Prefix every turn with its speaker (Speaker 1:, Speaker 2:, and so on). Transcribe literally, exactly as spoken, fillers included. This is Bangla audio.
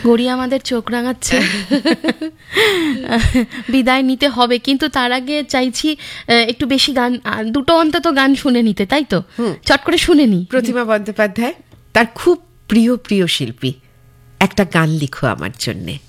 Speaker 1: ঘড়ি আমাদের চোখ রাঙাচ্ছে, বিদায় নিতে হবে, কিন্তু তার আগে চাইছি একটু বেশি গান, দুটো অন্তত গান শুনে নিতে, তাই তো? চট করে শুনে নি।
Speaker 2: প্রতিমা বন্দ্যোপাধ্যায়, তার খুব প্রিয় প্রিয় শিল্পী, একটা গান লিখো আমার জন্যে।